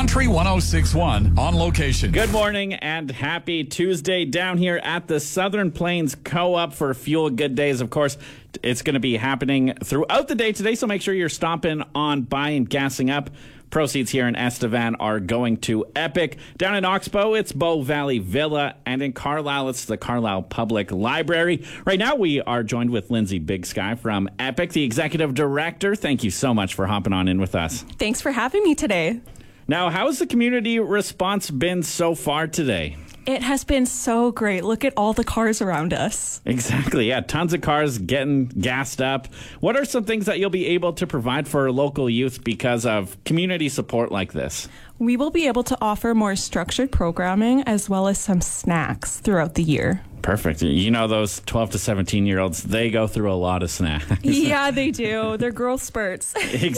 Country 106.1 on location. Good morning and happy Tuesday down here at the Southern Plains Co-op for Fuel Good Days. Of course, it's going to be happening throughout the day today, so make sure you're stopping on by and gassing up. Proceeds here in Estevan are going to Epic. Down in Oxbow, it's Bow Valley Villa. And in Carlisle, it's the Carlisle Public Library. Right now, we are joined with Lindsay Big Sky from Epic, the Executive Director. Thank you so much for hopping on in with us. Thanks for having me today. Now, how has the community response been so far today? It has been so great. Look at all the cars around us. Exactly. Yeah, tons of cars getting gassed up. What are some things that you'll be able to provide for local youth because of community support like this? We will be able to offer more structured programming as well as some snacks throughout the year. Perfect. You know, those 12 to 17-year-olds, they go through a lot of snacks. Yeah, they do. They're growth spurts.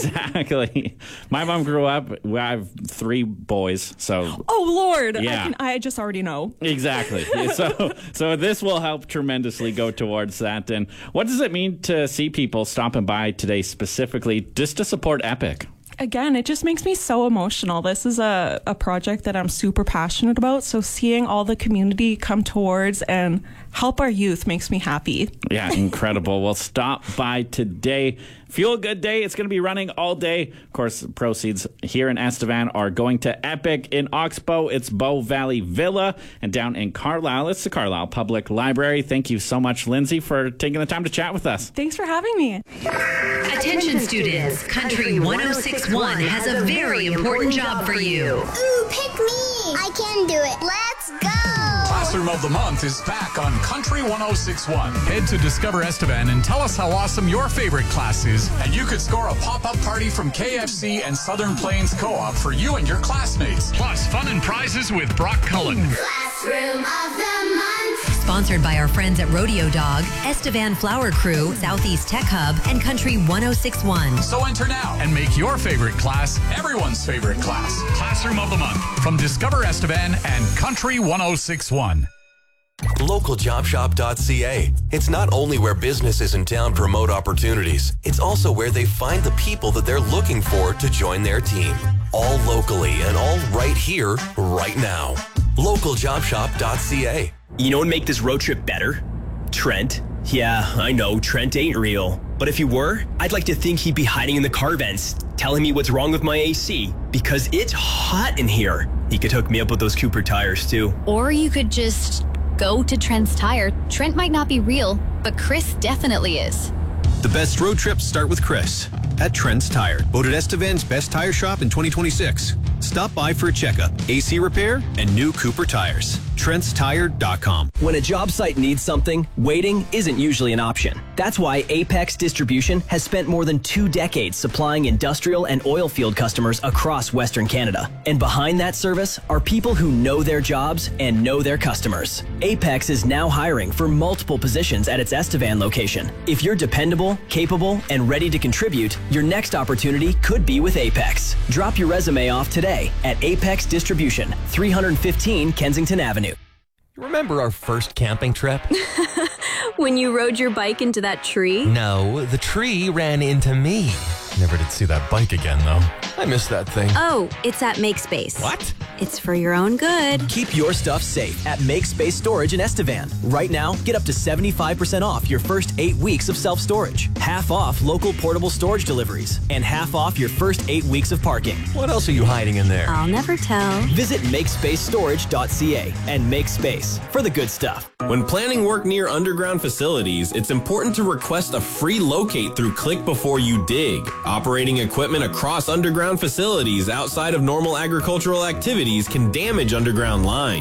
Exactly. My mom grew up, I have 3 boys, so... Oh, Lord. Yeah. I just already know. Exactly. So this will help tremendously go towards that. And what does it mean to see people stopping by today specifically just to support Epic? Again, it just makes me so emotional. This is a project that I'm super passionate about. So seeing all the community come towards and help our youth makes me happy. Yeah, incredible. Well, stop by today. Fuel Good Day. It's going to be running all day. Of course, proceeds here in Estevan are going to Epic. In Oxbow, it's Bow Valley Villa. And down in Carlisle, it's the Carlisle Public Library. Thank you so much, Lindsay, for taking the time to chat with us. Thanks for having me. Attention students, Country 106.1 has a very important job for you. Ooh, pick me! I can do it. Let's go! Classroom of the Month is back on Country 106.1. Head to Discover Estevan and tell us how awesome your favorite class is, and you could score a pop-up party from KFC and Southern Plains Co-op for you and your classmates. Plus, fun and prizes with Brock Cullen. Classroom of the Month. Sponsored by our friends at Rodeo Dog, Estevan Flower Crew, Southeast Tech Hub, and Country 106.1. So enter now and make your favorite class everyone's favorite class. Classroom of the Month from Discover Estevan and Country 106.1. LocalJobShop.ca. It's not only where businesses in town promote opportunities, it's also where they find the people that they're looking for to join their team. All locally and all right here, right now. LocalJobShop.ca. You know what would make this road trip better? Trent. Yeah, I know, Trent ain't real. But if he were, I'd like to think he'd be hiding in the car vents, telling me what's wrong with my AC, because it's hot in here. He could hook me up with those Cooper tires, too. Or you could just go to Trent's Tire. Trent might not be real, but Chris definitely is. The best road trips start with Chris at Trent's Tire, voted Estevan's best tire shop in 2026. Stop by for a checkup, AC repair, and new Cooper tires. TrentsTire.com. When a job site needs something, waiting isn't usually an option. That's why Apex Distribution has spent more than 2 decades supplying industrial and oil field customers across Western Canada. And behind that service are people who know their jobs and know their customers. Apex is now hiring for multiple positions at its Estevan location. If you're dependable, capable, and ready to contribute, your next opportunity could be with Apex. Drop your resume off today at Apex Distribution, 315 Kensington Avenue. Remember our first camping trip? When you rode your bike into that tree? No, the tree ran into me. Never did see that bike again, though. I miss that thing. Oh, it's at MakeSpace. What? It's for your own good. Keep your stuff safe at MakeSpace Storage in Estevan. Right now, get up to 75% off your first 8 weeks of self-storage, half off local portable storage deliveries, and half off your first 8 weeks of parking. What else are you hiding in there? I'll never tell. Visit MakeSpaceStorage.ca and make space for the good stuff. When planning work near underground facilities, it's important to request a free locate through Click Before You Dig. Operating equipment across underground facilities outside of normal agricultural activities can damage underground lines.